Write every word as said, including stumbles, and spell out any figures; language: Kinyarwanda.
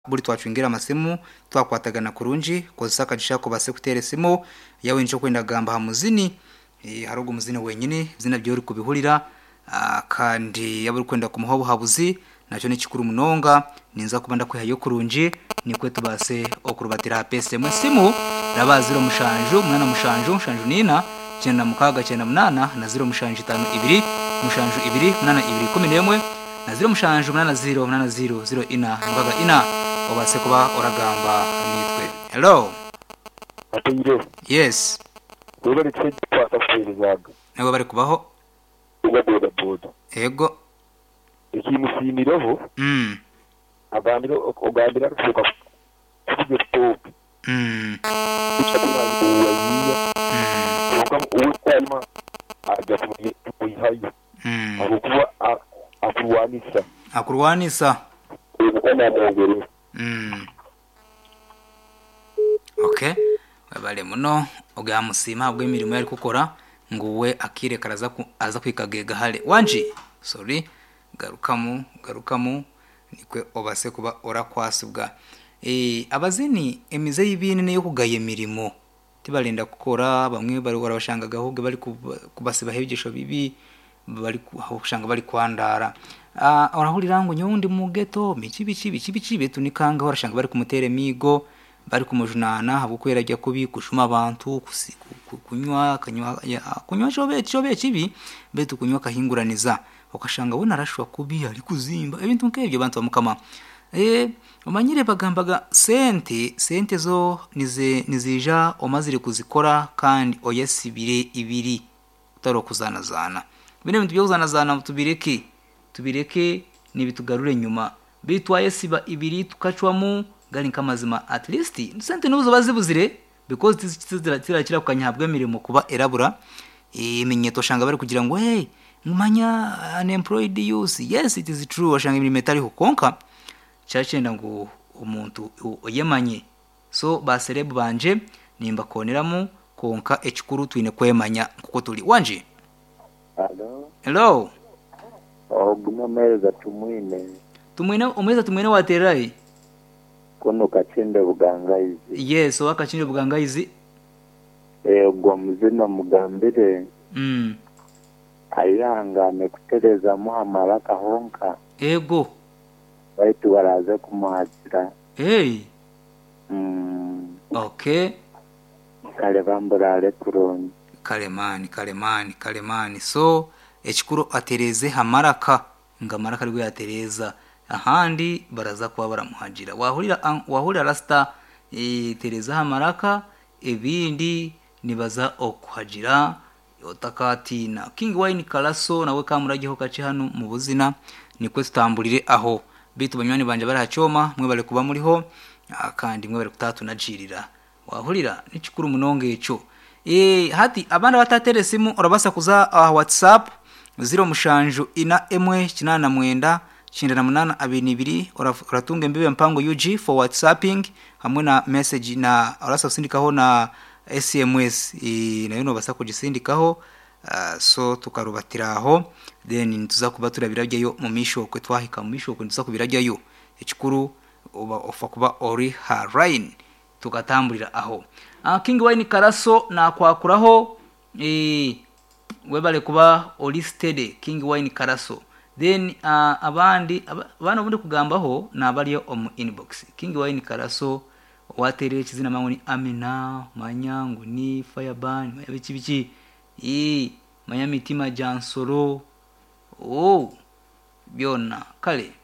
buri twachwingira amasimu twakwatagana kurunji kozisaka gishako base kutere simu yawe nco kwenda gamba hamuzini e, harogo muzini wenyine zina byori kubihurira kandi yaburi kwenda kumuhobo habuzi nacho ni kikuru munonga ninza kubanda kwihayo kurunji nikwe tubase okurubatira pese musimu raba zero mushanju munana mushanju mushanju nina cyenda mukaga cyenda munana na zero mushanju tano ibiri mushanju ibiri munana ibiri kumi n'imwe na zero mushanju munana zero munana zero zero ina mukaga ina obase kuba oragamba nitwe. Hello. Atinje. Yes. Wewe ni tshedi kwata kuyizaga. Nawe bari kubaho. Uga boda boda. Ego. Ikimusimiraho. Mm. Agambiro ogambira kufuka. Kuje stop. Mm. Kuchakuna uwayiya. Mm. Ukam ukwalma aja kuyihayo. Mm. Akuwa akuwanisa. Akurwanisa. Ukona ndagere. Mm. Okay. Wabale muno ogamusima bwe mirimo yari gukora nguwe akire karaza ku aza kwikagega hale wanji sorry garukamu garukamu nikwe obase kuba ora kwasubwa eh abazini emize y'ibintu ne yo kugaye mirimo tibalinda gukora bamwe bari barabashanga gahuge bari kubasiba hebigisho bibi bari kushanga bari kwandara ah orahurira ngo nyundi mu ghetto michi bichi bichi bichi betu nikanga horashanga bari kumutere migo bari kumujunana habukwera ajya kubi kushuma abantu kunywa kanywa kunywa chobe chobe chibi betu kunywa kahinguraniza ukashanga wona arashwa kubi ari kuzimba ibintu nkebyo abantu bamukama eh umanyire bagambaga sente sente zo nize nizija omazire kuzikora kandi oyesibire ibiri utaro kuzanazana bine bintu byo kuzanazana tubireke tubireke nibitugarure nyuma bitwaye siba ibiri tukacwamo gani kamazima at least sente nuzo bazibuzire because tizira kira kukanyabwe mirimo kuba erabura imenyeto shanga bari kugira ngo hey mumanya unemployed youth yes it is true shanga imirimo tari hukonka cyacenda ngo umuntu oyemanye so baserebu banje nimba koneramo konka ekikuru twine kwemanya kuko tuli wanje. Hello. Hello. Oh gumameza tumwine tumwine umeza tumwine waterai kono kachende bugangaizi. Yes wakachende bugangaizi eh ubwo muzina mugambire mm ayangane kutereza muhamara kahonka ego baitu baraza kumuhajira hey mm okay kale bamburale kuroni kalemani kalemani kalemani so ekikuru atereze hamaraka ngamaraka rwo yatereza ahandi baraza kuba baramuhajira wahurira wahurira rasta e tereza hamaraka ebindi nibaza okuhajira otakati na King Wine Karaso nawe kamuragiho kace hano mu buzina nikwe tutambulire aho bitu banywani banje barahacoma mwe bale kuba muriho kandi mwe bale kutatu najirira wahurira n'ikikuru munonge eco eh hati abana batatere simu orabasa kuza uh, WhatsApp zero mushanju ina emwe kinana mwenda chinda na munana abiri ibiri oratunga mbibe mpango U G for WhatsApping hamwe na message na orasa sindikaho na S M S e, nayo no basa kugisindikaho uh, so tukarubatiraho then tuzakuba turabirajyayo mu misho kwe twahika mu misho kwe tuzakubirajyayo ekikuru oba ofa kuba ori harain tukatamburira aho uh, King Wine Karaso na kwakuraho eh webale kuba oli steady King Wine Karaso then uh, abandi abana bundi kugambaho nabaliyo omu inbox King Wine Karaso watere kizina mangoni Amina Manyangu ni Fireban yabici bici eh Miami Tima Jansoro oh byona kale